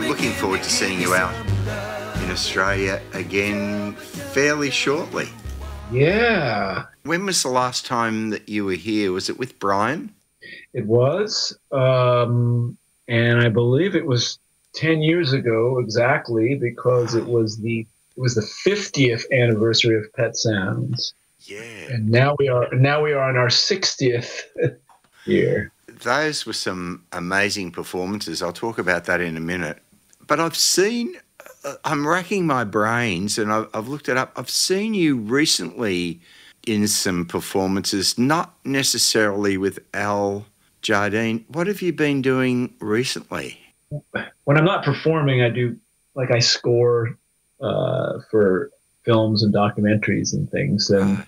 looking forward to seeing you out in Australia again fairly shortly. Yeah. When was the last time that you were here? Was it with Brian? It was. And I believe it was 10 years ago exactly, because it was the 50th anniversary of Pet Sounds. Yeah. And now we are in our 60th year. Those were some amazing performances. I'll talk about that in a minute. But I'm racking my brains and I've looked it up. I've seen you recently in some performances, not necessarily with Al Jardine. What have you been doing recently? When I'm not performing, I score for films and documentaries and things. And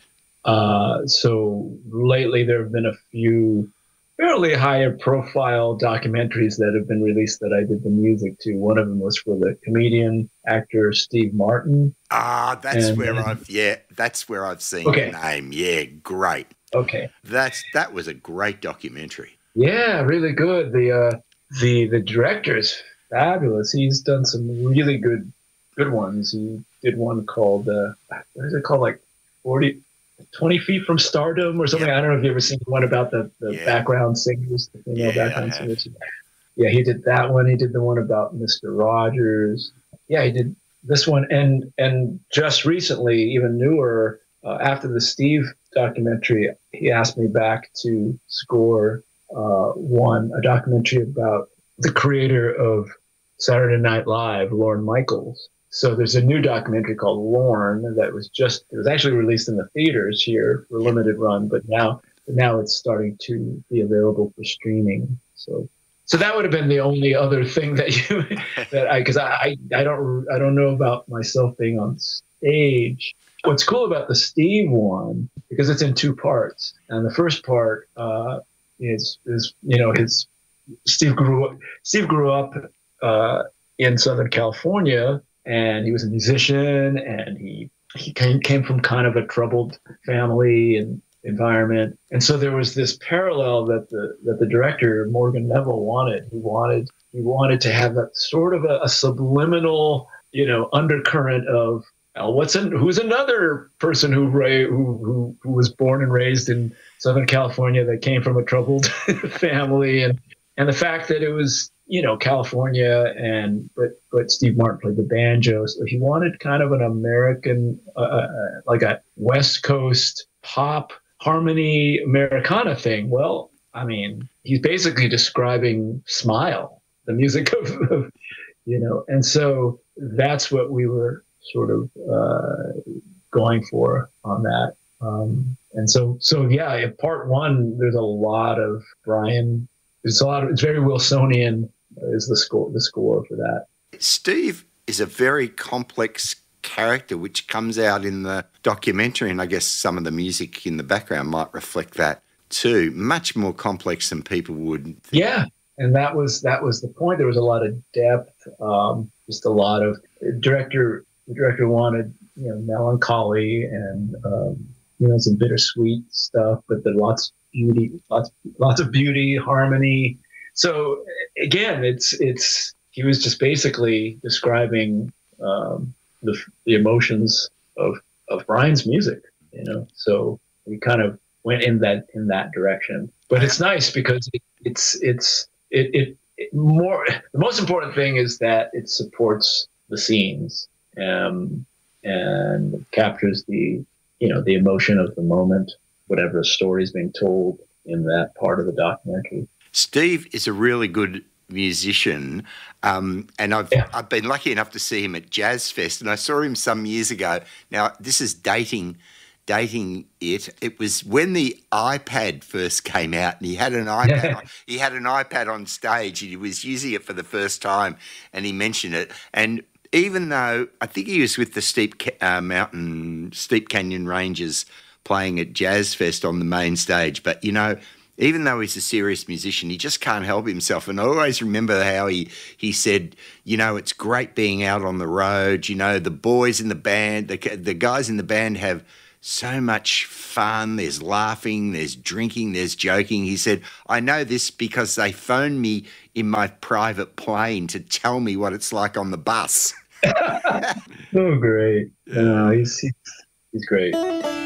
so lately there have been a few fairly higher profile documentaries that have been released that I did the music to. One of them was for the comedian actor Steve Martin. That's where I've seen the name. Yeah, great. Okay. That was a great documentary. Yeah, really good. The director is fabulous. He's done some really good ones. He did one called what is it called, like 20 Feet from Stardom or something. Yep. I don't know if you've ever seen the one about the background singers, the female background singers. Yeah, he did that one. He did the one about Mr. Rogers. Yeah, he did this one. And just recently, even newer, after the Steve documentary, he asked me back to score a documentary about the creator of Saturday Night Live, Lorne Michaels. So there's a new documentary called Lorne that was actually released in the theaters here for a limited run, but now it's starting to be available for streaming. So that would have been the only other thing because I don't know about myself being on stage. What's cool about the Steve one, because it's in two parts, and the first part is Steve grew up in Southern California. And he was a musician, and he came from kind of a troubled family and environment. And so there was this parallel that the director, Morgan Neville, wanted. He wanted to have that sort of a subliminal, undercurrent of who's another person who was born and raised in Southern California that came from a troubled family, and the fact that it was California, but Steve Martin played the banjo, so he wanted kind of an American, like a West Coast pop harmony Americana thing. Well, I mean, he's basically describing Smile, the music of and so that's what we were sort of going for on that. And so yeah, in part one, there's a lot of Brian. It's very Wilsonian. Is the score for that. Steve is a very complex character, which comes out in the documentary, and I guess some of the music in the background might reflect that too. Much more complex than people would think. Yeah, and that was the point. There was a lot of depth, just a lot of the director wanted melancholy and some bittersweet stuff, but then lots of beauty, harmony. So again, he was just basically describing the emotions of Brian's music, So we kind of went in that direction. But it's nice because the most important thing is that it supports the scenes and captures the emotion of the moment, whatever story is being told in that part of the documentary. Steve is a really good musician, and I've been lucky enough to see him at Jazz Fest, and I saw him some years ago. Now, this is dating it. It was when the iPad first came out, and he had an iPad. He had an iPad on stage, and he was using it for the first time, and he mentioned it. And even though I think he was with the Steep Canyon Rangers playing at Jazz Fest on the main stage, but even though he's a serious musician, he just can't help himself. And I always remember how he said, it's great being out on the road. The boys in the band, the guys in the band have so much fun. There's laughing, there's drinking, there's joking. He said, I know this because they phoned me in my private plane to tell me what it's like on the bus. Oh, great. He's great.